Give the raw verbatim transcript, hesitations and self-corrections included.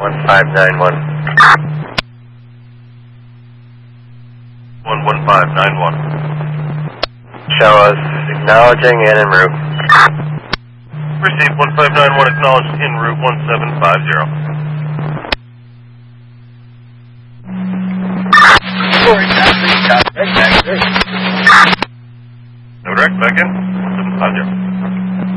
one five nine one. one one five nine one. Show us acknowledging and en route. Received one five nine one, acknowledged en route one seven five zero. No direct, back in, one seven five zero.